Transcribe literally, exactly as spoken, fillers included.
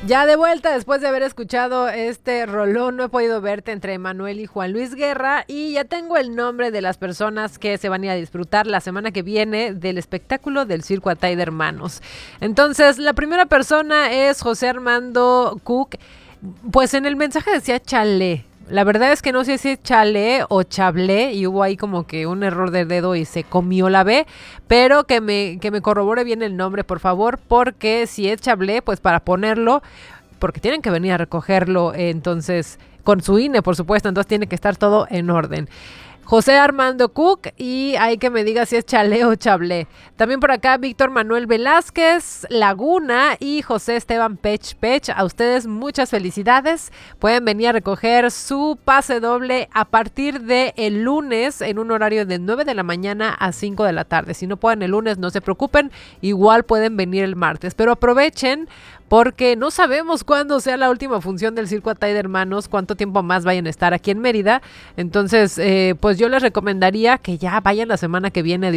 Ya de vuelta después de haber escuchado este rolón, no he podido verte entre Manuel y Juan Luis Guerra y ya tengo el nombre de las personas que se van a ir a disfrutar la semana que viene del espectáculo del Circo Atay de Hermanos. Entonces, la primera persona es José Armando Cook. Pues en el mensaje decía Chalé. La verdad es que no sé si es Chalé o Chablé y hubo ahí como que un error de dedo y se comió la B, pero que me, que me corrobore bien el nombre, por favor, porque si es Chablé, pues para ponerlo, porque tienen que venir a recogerlo, eh, entonces, con su I N E, por supuesto, entonces tiene que estar todo en orden. José Armando Cook y hay que me diga si es Chalé o Chablé. También por acá Víctor Manuel Velázquez, Laguna y José Esteban Pech Pech. A ustedes muchas felicidades. Pueden venir a recoger su pase doble a partir de el lunes en un horario de nueve de la mañana a cinco de la tarde. Si no pueden el lunes, no se preocupen. Igual pueden venir el martes. Pero aprovechen porque no sabemos cuándo sea la última función del Circo Atay de Hermanos, cuánto tiempo más vayan a estar aquí en Mérida. Entonces, eh, pues yo les recomendaría que ya vayan la semana que viene a